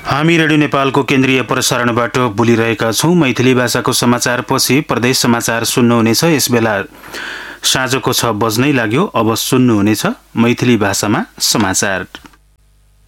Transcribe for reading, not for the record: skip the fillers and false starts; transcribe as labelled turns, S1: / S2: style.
S1: हामी रेडियो नेपालको केन्द्रीय प्रसारणबाट बोलिरहेका छौं। मैथिली भाषाको समाचारपछि प्रदेश समाचार सुन्नुहुनेछ। यसबेला साँझको 6 बज्नै लाग्यो। अब सुन्नुहुनेछ मैथिली भाषामा समाचार।